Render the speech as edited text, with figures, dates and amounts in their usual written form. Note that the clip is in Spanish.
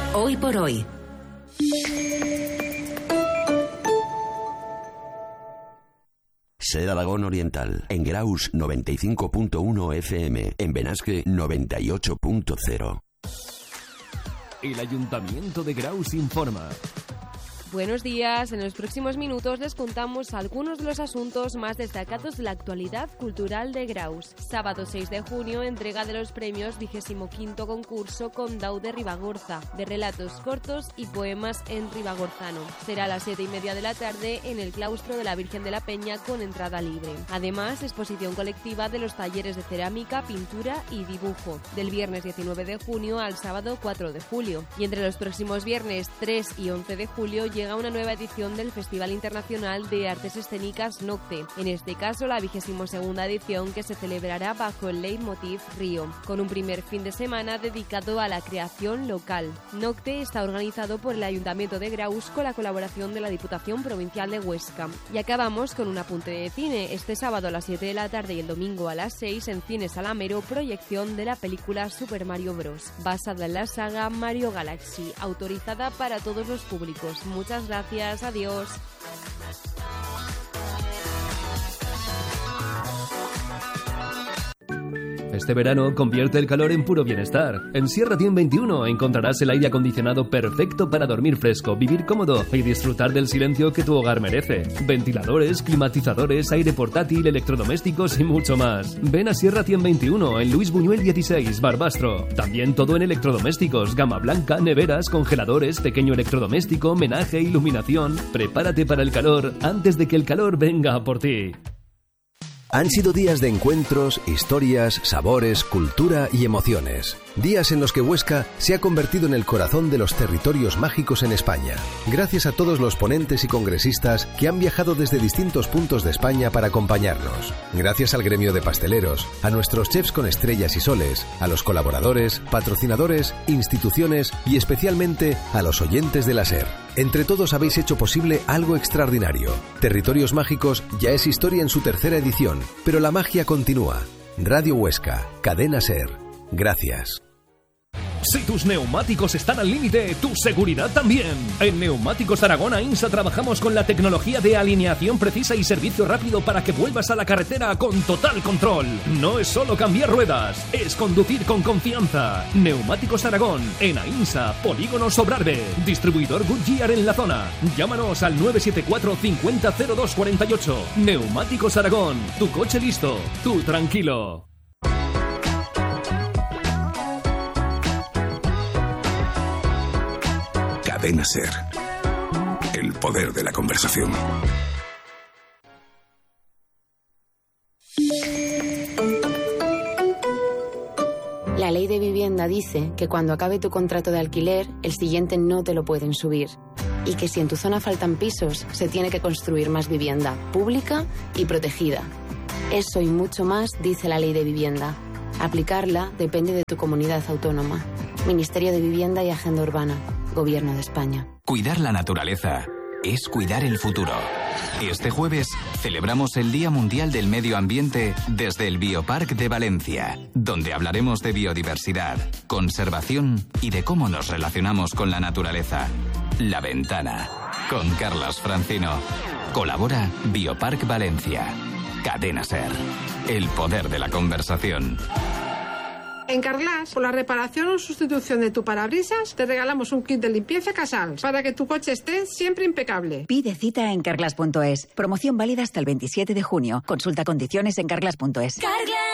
Hoy por hoy. Ser Aragón Oriental, en Graus 95.1 FM, en Benasque 98.0. El Ayuntamiento de Graus informa. Buenos días. En los próximos minutos les contamos algunos de los asuntos más destacados de la actualidad cultural de Graus. Sábado 6 de junio, entrega de los premios 25º concurso Condau de Ribagorza, de relatos cortos y poemas en ribagorzano. Será a las 7:30 de la tarde en el claustro de la Virgen de la Peña con entrada libre. Además, exposición colectiva de los talleres de cerámica, pintura y dibujo, del viernes 19 de junio al sábado 4 de julio. Y entre los próximos viernes 3 y 11 de julio llega una nueva edición del Festival Internacional de Artes Escénicas Nocte, en este caso la 22ª edición, que se celebrará bajo el leitmotiv Río, con un primer fin de semana dedicado a la creación local. Nocte está organizado por el Ayuntamiento de Graus con la colaboración de la Diputación Provincial de Huesca. Y acabamos con un apunte de cine. Este sábado a las 7 de la tarde y el domingo a las 6 en Cines Alamero, proyección de la película Super Mario Bros., basada en la saga Mario Galaxy, autorizada para todos los públicos. Muchas gracias, adiós. Este verano convierte el calor en puro bienestar. En Sierra Team 21 encontrarás el aire acondicionado perfecto para dormir fresco, vivir cómodo y disfrutar del silencio que tu hogar merece. Ventiladores, climatizadores, aire portátil, electrodomésticos y mucho más. Ven a Sierra Team 21 en Luis Buñuel 16, Barbastro. También todo en electrodomésticos, gama blanca, neveras, congeladores, pequeño electrodoméstico, menaje, iluminación. Prepárate para el calor antes de que el calor venga a por ti. Han sido días de encuentros, historias, sabores, cultura y emociones. Días en los que Huesca se ha convertido en el corazón de los territorios mágicos en España. Gracias a todos los ponentes y congresistas que han viajado desde distintos puntos de España para acompañarnos. Gracias al gremio de pasteleros, a nuestros chefs con estrellas y soles, a los colaboradores, patrocinadores, instituciones y especialmente a los oyentes de la SER. Entre todos habéis hecho posible algo extraordinario. Territorios Mágicos ya es historia en su tercera edición, pero la magia continúa. Radio Huesca, Cadena SER. Gracias. Si tus neumáticos están al límite, tu seguridad también. En Neumáticos Aragón Ainsa trabajamos con la tecnología de alineación precisa y servicio rápido para que vuelvas a la carretera con total control. No es solo cambiar ruedas, es conducir con confianza. Neumáticos Aragón, en Ainsa, Polígono Sobrarbe. Distribuidor Goodyear en la zona. Llámanos al 974 50 02 48. Neumáticos Aragón, tu coche listo, tú tranquilo. Cadena SER. El poder de la conversación. La ley de vivienda dice que cuando acabe tu contrato de alquiler, el siguiente no te lo pueden subir. Y que si en tu zona faltan pisos, se tiene que construir más vivienda pública y protegida. Eso y mucho más dice la ley de vivienda. Aplicarla depende de tu comunidad autónoma. Ministerio de Vivienda y Agenda Urbana. Gobierno de España. Cuidar la naturaleza es cuidar el futuro. Este jueves celebramos el Día Mundial del Medio Ambiente desde el Bioparc de Valencia, donde hablaremos de biodiversidad, conservación y de cómo nos relacionamos con la naturaleza. La Ventana, con Carlas Francino. Colabora Bioparc Valencia. Cadena SER. El poder de la conversación. En Carglass, por la reparación o sustitución de tu parabrisas, te regalamos un kit de limpieza Casals para que tu coche esté siempre impecable. Pide cita en carglass.es. Promoción válida hasta el 27 de junio. Consulta condiciones en carglass.es.